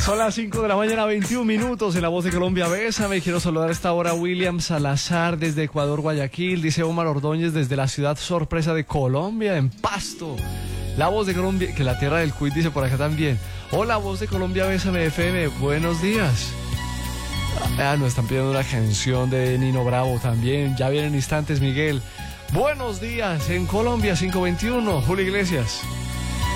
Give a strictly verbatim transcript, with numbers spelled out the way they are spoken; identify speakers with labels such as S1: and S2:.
S1: Son las cinco de la mañana, veintiún minutos en La Voz de Colombia. Bésame. Quiero saludar a esta hora a William Salazar desde Ecuador, Guayaquil. Dice Omar Ordóñez desde la ciudad sorpresa de Colombia, en Pasto. La Voz de Colombia, que la tierra del Cuid dice por acá también. Hola, Voz de Colombia, Bésame F M. Buenos días. Ah, nos están pidiendo una canción de Nino Bravo también. Ya vienen instantes, Miguel. Buenos días en Colombia, cinco veintiuno. Julio Iglesias.